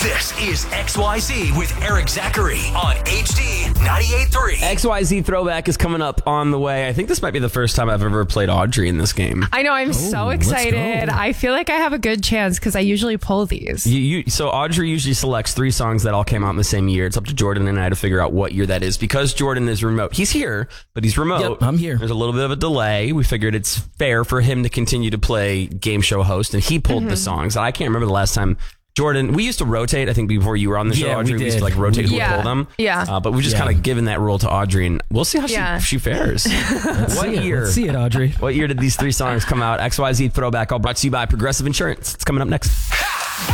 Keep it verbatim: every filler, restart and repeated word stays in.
This is X Y Z with Eric Zachary on H D ninety-eight point three. X Y Z Throwback is coming up on the way. I think this might be the first time I've ever played Audrey in this game. I know. I'm so excited. I feel like I have a good chance because I usually pull these. You, you, so Audrey usually selects three songs that all came out in the same year. It's up to Jordan and I to figure out what year that is. Because Jordan is remote. He's here, but he's remote. Yep, I'm here. There's a little bit of a delay. We figured it's fair for him to continue to play game show host, and he pulled mm-hmm. the songs. I can't remember the last time. Jordan, we used to rotate, I think, before you were on the show, yeah, Audrey. We, we used to like rotate who yeah. would pull them. Yeah. Uh, but we've just yeah. kind of given that role to Audrey, and we'll see how yeah. she, she fares. What year? Let's see it, Audrey. What year did these three songs come out? X Y Z Throwback, all brought to you by Progressive Insurance. It's coming up next.